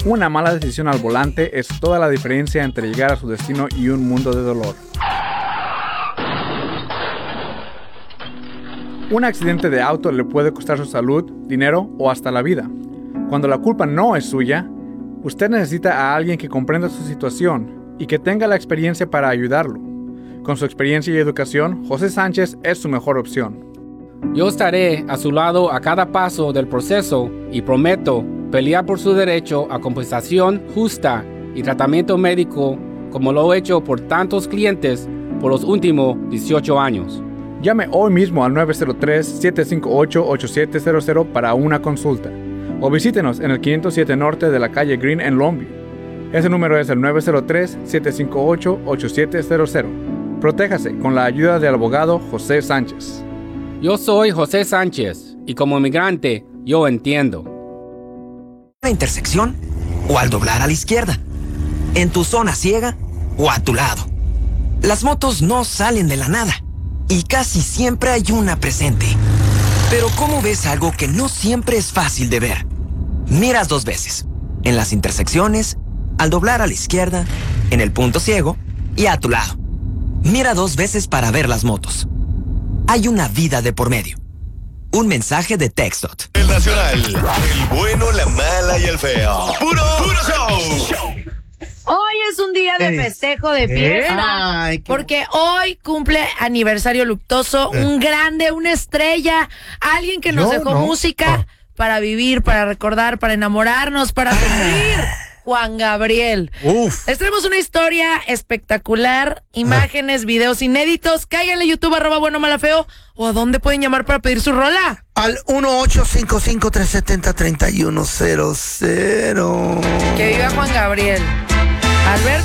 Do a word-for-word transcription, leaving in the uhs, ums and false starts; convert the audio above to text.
Una mala decisión al volante es toda la diferencia entre llegar a su destino y un mundo de dolor. Un accidente de auto le puede costar su salud, dinero o hasta la vida. Cuando la culpa no es suya, usted necesita a alguien que comprenda su situación y que tenga la experiencia para ayudarlo. Con su experiencia y educación, José Sánchez es su mejor opción. Yo estaré a su lado a cada paso del proceso y prometo pelear por su derecho a compensación justa y tratamiento médico como lo he hecho por tantos clientes por los últimos dieciocho años. Llame hoy mismo al nueve cero tres, siete cinco ocho, ocho siete cero cero para una consulta o visítenos en el quinientos siete Norte de la calle Green en Longview. Ese número es el nueve cero tres, siete cinco ocho, ocho siete cero cero. Protéjase con la ayuda del abogado José Sánchez. Yo soy José Sánchez y como inmigrante yo entiendo. ¿En la intersección o al doblar a la izquierda? ¿En tu zona ciega o a tu lado? Las motos no salen de la nada y casi siempre hay una presente. Pero ¿cómo ves algo que no siempre es fácil de ver? Miras dos veces. En las intersecciones, al doblar a la izquierda, en el punto ciego y a tu lado. Mira dos veces para ver las motos. Hay una vida de por medio. Un mensaje de TxDOT. El Nacional, el bueno, la mala y el feo. ¡Puro, puro show! Hoy es un día de festejo, de fiesta, Ay, qué... porque hoy cumple aniversario luctuoso, Eh. un grande, una estrella, alguien que nos Yo dejó no. música Oh. para vivir, para recordar, para enamorarnos, para sufrir. Juan Gabriel. Uf. Les traemos una historia espectacular, imágenes, videos inéditos. Cáiganle a YouTube, arroba bueno, mala, feo. ¿O a dónde pueden llamar para pedir su rola? Al uno ocho cinco cinco, tres siete cero, tres uno cero cero. Que viva Juan Gabriel. Alberto.